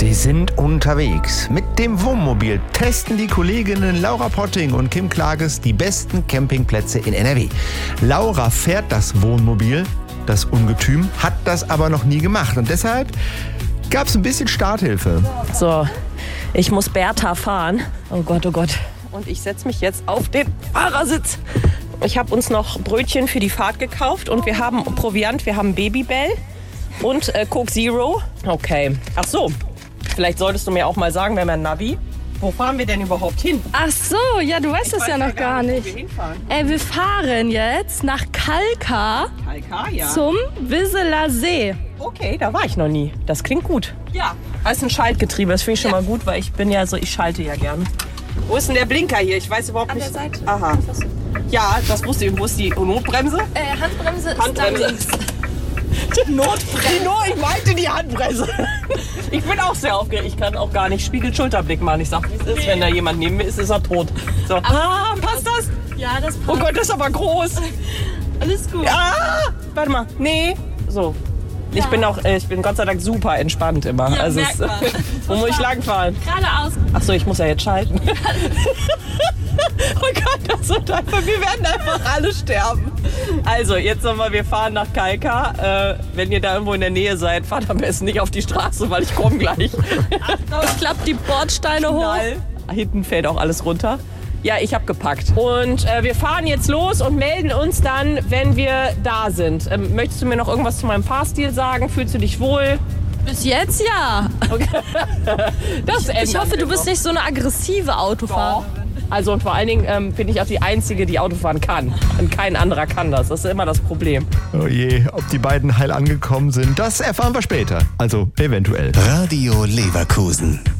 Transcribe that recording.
Sie sind unterwegs. Mit dem Wohnmobil testen die Kolleginnen Laura Potting und Kim Klages die besten Campingplätze in NRW. Laura fährt das Wohnmobil, das Ungetüm, hat das aber noch nie gemacht. Und deshalb gab es ein bisschen Starthilfe. So, ich muss Bertha fahren. Oh Gott, oh Gott. Und ich setze mich jetzt auf den Fahrersitz. Ich habe uns noch Brötchen für die Fahrt gekauft und wir haben Proviant, wir haben Babybell und Coke Zero. Okay. Ach so, vielleicht solltest du mir auch mal sagen, wir haben ja ein Navi. Wo fahren wir denn überhaupt hin? Ach so, ja, du weißt das ja noch gar nicht. Wo wir hinfahren. Wir fahren jetzt nach Kalkar Ja. zum Wisseler See. Okay, da war ich noch nie. Das klingt gut. Ja. Das ist ein Schaltgetriebe, das finde ich schon mal gut, weil ich schalte ja gern. Wo ist denn der Blinker hier? Ich weiß überhaupt nicht. An der Seite. Aha. Ja, das wusste ich. Wo ist die Notbremse? Handbremse ist Handbremse. da links. Ich meinte die Handbremse. Ich bin auch sehr aufgeregt. Ich kann auch gar nicht Spiegel-Schulterblick machen. Ich sag, wie es ist. Wenn da jemand neben mir ist, ist er tot. So. Passt das? Ja, das passt. Oh Gott, das ist aber groß. Alles gut. Warte mal. Nee. So. Ich bin Gott sei Dank super entspannt immer. Ja, merkt man. Wo muss ich langfahren? Geradeaus. Achso, ich muss ja jetzt schalten. Oh Gott, das wird einfach, wir werden einfach alle sterben. Also, jetzt nochmal, wir fahren nach Kalkar. Wenn ihr da irgendwo in der Nähe seid, fahrt am besten nicht auf die Straße, weil ich komme gleich. Ich klapp die Bordsteine hoch. Knall. Hinten fällt auch alles runter. Ja, ich habe gepackt. Und wir fahren jetzt los und melden uns dann, wenn wir da sind. Möchtest du mir noch irgendwas zu meinem Fahrstil sagen? Fühlst du dich wohl? Bis jetzt ja. Okay. Ich hoffe, du bist nicht so eine aggressive Autofahrerin. Also und vor allen Dingen bin ich auch die Einzige, die Auto fahren kann. Und kein anderer kann das. Das ist immer das Problem. Oh je, ob die beiden heil angekommen sind, das erfahren wir später. Also eventuell. Radio Leverkusen.